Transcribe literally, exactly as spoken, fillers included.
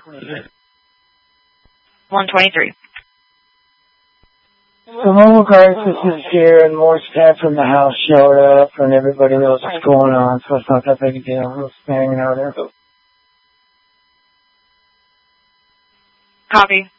one twenty-three. The mobile crisis is here, and more staff from the house showed up, and everybody knows what's going on, so it's not that big a deal. We're just hanging out there. Copy.